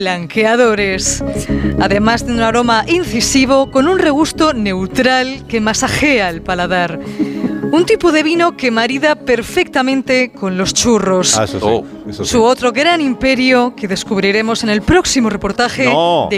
Blanqueadores. Además de un aroma incisivo con un regusto neutral que masajea el paladar. Un tipo de vino que marida perfectamente con los churros. Eso sí, eso sí. Su otro gran imperio que descubriremos en el próximo reportaje de